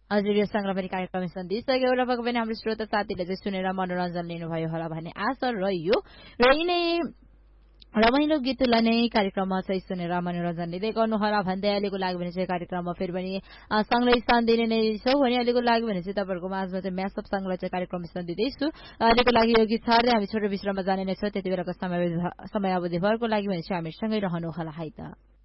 हजुर यो सँगै पनि कार्यक्रम सन्धिसक्यो र पक्कै पनि हाम्रो श्रोता साथीले चाहिँ सुनेर मनोरञ्जन लिनुभयो होला भन्ने आशा रह्यो र यिनै रमाइलो गीतलाई नै कार्यक्रममा चाहिँ सुनेर मनोरञ्जन लिँदै गर्नुहोला भन्दै अहिलेको लागि भने चाहिँ कार्यक्रममा फेरि पनि सँगै स्थान दिने नै छौँ भने अहिलेको लागि भने चाहिँ तपाईँहरूको माझमा चाहिँ म्यासअप सँगलाई चाहिँ कार्यक्रम स्थान दिँदैछु अहिलेको लागि यो गीत छाड्दै हामी छोटो विश्राममा जाने नै छौँ त्यति बेलाको समयावधिभरको लागि भने चाहिँ हामीसँगै रहनुहोला है त